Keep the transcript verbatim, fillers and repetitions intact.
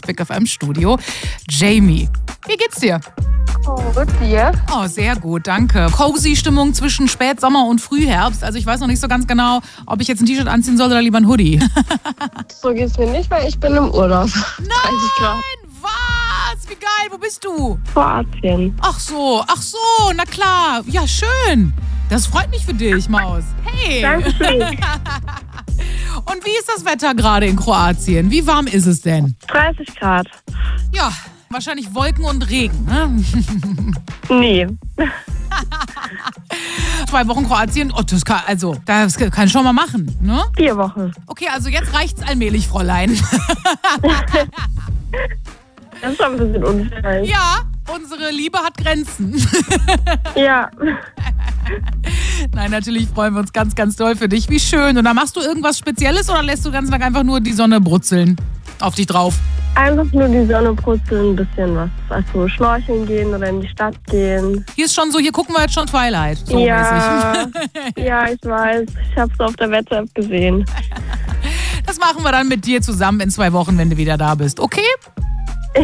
Big F M Studio. Jamie, wie geht's dir? Oh, gut, dir? Oh, sehr gut, danke. Cozy Stimmung zwischen Spätsommer und Frühherbst. Also ich weiß noch nicht so ganz genau, ob ich jetzt ein T-Shirt anziehen soll oder lieber ein Hoodie. So geht's mir nicht, weil ich bin im Urlaub. Nein, dreißig Grad. was? Wie geil, wo bist du? Kroatien. Ach so, ach so, na klar. Ja, schön. Das freut mich für dich, Maus. Hey. Dankeschön. Und wie ist das Wetter gerade in Kroatien? Wie warm ist es denn? dreißig Grad. Ja, wahrscheinlich Wolken und Regen, ne? Nee. Zwei Wochen Kroatien, oh, das kann, also, das kann ich schon mal machen, ne? Vier Wochen. Okay, also jetzt reicht's allmählich, Fräulein. Das ist ein bisschen unfair. Ja, unsere Liebe hat Grenzen. Ja. Nein, natürlich freuen wir uns ganz, ganz doll für dich. Wie schön. Und dann machst du irgendwas Spezielles oder lässt du ganz lang einfach nur die Sonne brutzeln auf dich drauf? Einfach nur die Sonne brutzeln, ein bisschen was. Also schnorcheln gehen oder in die Stadt gehen. Hier ist schon so, hier gucken wir jetzt schon Twilight. So ja, mäßig. ja, ich weiß. Ich habe es auf der Wetter-App gesehen. Das machen wir dann mit dir zusammen in zwei Wochen, wenn du wieder da bist. Okay?